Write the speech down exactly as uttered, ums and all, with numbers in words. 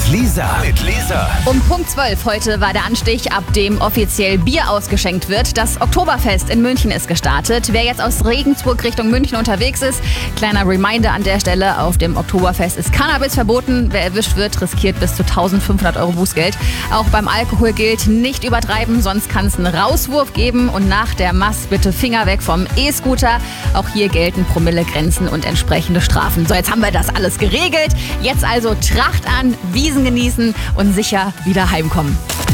Lisa. Mit Lisa. Um Punkt zwölf heute war der Anstich, ab dem offiziell Bier ausgeschenkt wird. Das Oktoberfest in München ist gestartet. Wer jetzt aus Regensburg Richtung München unterwegs ist, kleiner Reminder an der Stelle, auf dem Oktoberfest ist Cannabis verboten. Wer erwischt wird, riskiert bis zu eintausendfünfhundert Euro Bußgeld. Auch beim Alkohol gilt, nicht übertreiben, sonst kann es einen Rauswurf geben. Und nach der Mast bitte Finger weg vom E-Scooter. Auch hier gelten Promillegrenzen und entsprechende Strafen. So, jetzt haben wir das alles geregelt. Jetzt also Tracht an, Wiesen genießen und sicher wieder heimkommen.